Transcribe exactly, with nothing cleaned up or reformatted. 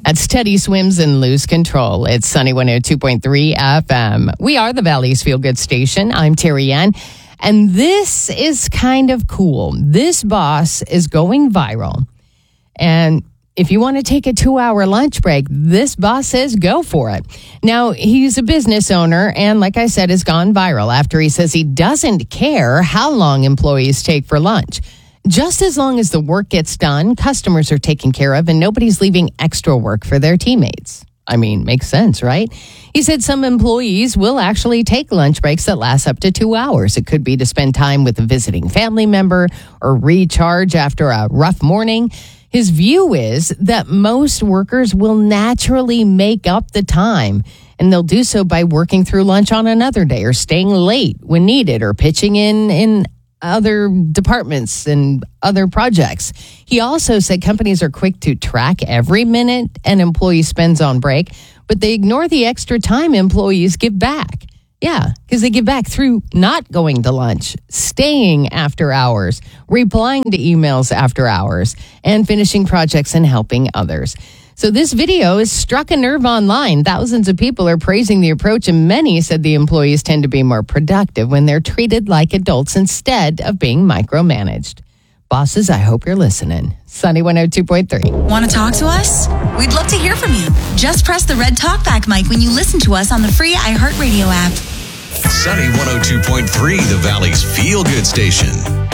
That's Teddy Swims and Lose Control. It's Sunny one oh two point three F M. We are the Valley's Feel Good Station. I'm Terry Ann. And this is kind of cool. This boss is going viral. And if you want to take a two-hour lunch break, this boss says go for it. Now, he's a business owner, and like I said, has gone viral after he says he doesn't care how long employees take for lunch. Just as long as the work gets done, customers are taken care of, and nobody's leaving extra work for their teammates. I mean, makes sense, right? He said some employees will actually take lunch breaks that last up to two hours. It could be to spend time with a visiting family member or recharge after a rough morning. His view is that most workers will naturally make up the time, and they'll do so by working through lunch on another day or staying late when needed or pitching in in other departments and other projects. He also said companies are quick to track every minute an employee spends on break, but they ignore the extra time employees give back. Yeah, because they give back through not going to lunch, staying after hours, replying to emails after hours, and finishing projects and helping others. So this video has struck a nerve online. Thousands of people are praising the approach, and many said the employees tend to be more productive when they're treated like adults instead of being micromanaged. Bosses, I hope you're listening. Sunny one oh two point three. Want to talk to us? We'd love to hear from you. Just press the red talkback mic when you listen to us on the free iHeartRadio app. Sunny one oh two point three, the Valley's Feel Good Station.